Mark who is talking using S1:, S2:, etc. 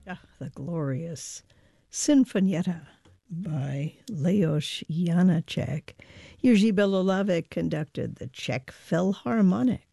S1: The glorious Sinfonietta by Leos Janáček. Jiří Belohlávek conducted the Czech Philharmonic.